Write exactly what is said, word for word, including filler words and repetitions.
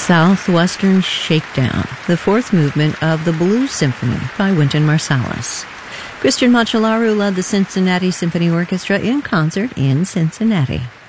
Southwestern Shakedown, the fourth movement of the Blues Symphony by Wynton Marsalis. Christian Macellaro led the Cincinnati Symphony Orchestra in concert in Cincinnati.